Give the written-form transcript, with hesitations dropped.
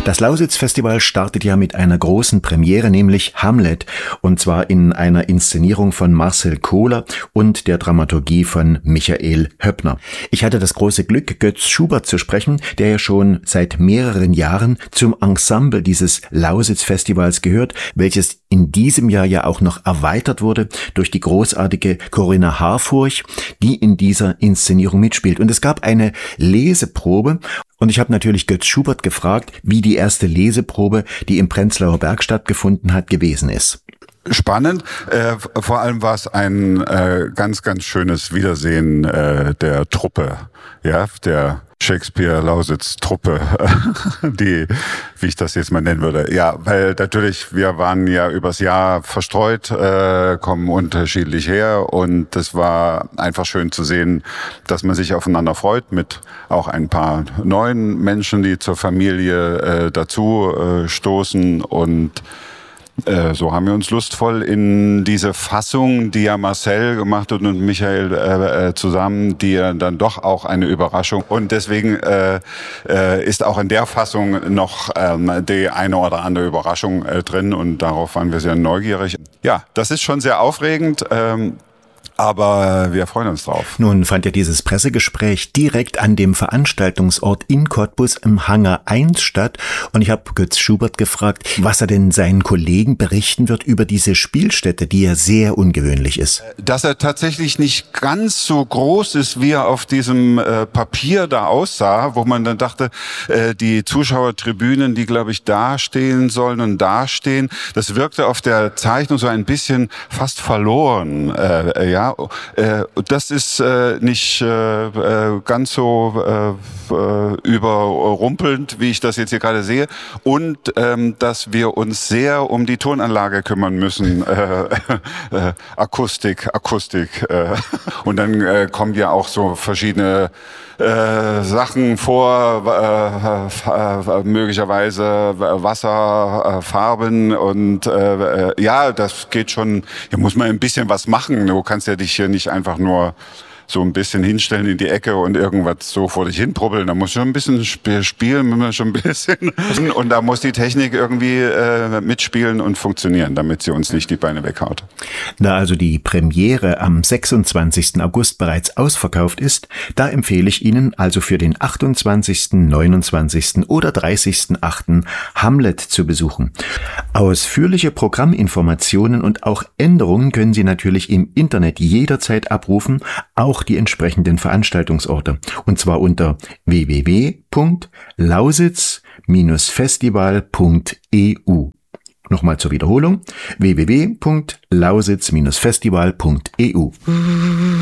Das Lausitz-Festival startet ja mit einer großen Premiere, nämlich Hamlet, und zwar in einer Inszenierung von Marcel Kohler und der Dramaturgie von Michael Höppner. Ich hatte das große Glück, Götz Schubert zu sprechen, der ja schon seit mehreren Jahren zum Ensemble dieses Lausitz-Festivals gehört, welches in diesem Jahr ja auch noch erweitert wurde durch die großartige Corinna Harfurch, die in dieser Inszenierung mitspielt. Und es gab eine Leseprobe. Und ich habe natürlich Götz Schubert gefragt, wie die erste Leseprobe, die im Prenzlauer Berg stattgefunden hat, gewesen ist. Spannend. Vor allem war es ein ganz, ganz schönes Wiedersehen der Truppe, ja, der Shakespeare-Lausitz-Truppe, die, wie ich das jetzt mal nennen würde. Ja, weil natürlich, wir waren ja übers Jahr verstreut, kommen unterschiedlich her, und es war einfach schön zu sehen, dass man sich aufeinander freut mit auch ein paar neuen Menschen, die zur Familie dazu stoßen, und so haben wir uns lustvoll in diese Fassung, die ja Marcel gemacht hat und Michael zusammen, die ja dann doch auch eine Überraschung. Und deswegen ist auch in der Fassung noch die eine oder andere Überraschung drin, und darauf waren wir sehr neugierig. Ja, das ist schon sehr aufregend. Aber wir freuen uns drauf. Nun fand ja dieses Pressegespräch direkt an dem Veranstaltungsort in Cottbus im Hangar 1 statt. Und ich habe Götz Schubert gefragt, was er denn seinen Kollegen berichten wird über diese Spielstätte, die ja sehr ungewöhnlich ist. Dass er tatsächlich nicht ganz so groß ist, wie er auf diesem Papier da aussah, wo man dann dachte, die Zuschauertribünen, die, glaube ich, da stehen sollen und da stehen, das wirkte auf der Zeichnung so ein bisschen fast verloren, ja. Das ist nicht ganz so überrumpelnd, wie ich das jetzt hier gerade sehe. Und dass wir uns sehr um die Tonanlage kümmern müssen. Akustik. Und dann kommen ja auch so verschiedene Sachen vor, möglicherweise Wasser, Farben, und ja, das geht schon. Hier muss man ein bisschen was machen. Du kannst ja dich hier nicht einfach nur so ein bisschen hinstellen in die Ecke und irgendwas so vor dich hinprobbeln. Da muss schon ein bisschen spielen, müssen wir schon ein bisschen. Und da muss die Technik irgendwie mitspielen und funktionieren, damit sie uns nicht die Beine weghaut. Da also die Premiere am 26. August bereits ausverkauft ist, da empfehle ich Ihnen also für den 28., 29. oder 30.8. Hamlet zu besuchen. Ausführliche Programminformationen und auch Änderungen können Sie natürlich im Internet jederzeit abrufen, auch die entsprechenden Veranstaltungsorte, und zwar unter www.lausitz-festival.eu. Nochmal zur Wiederholung: www.lausitz-festival.eu.